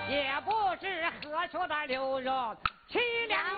也不知何处的流肉，凄凉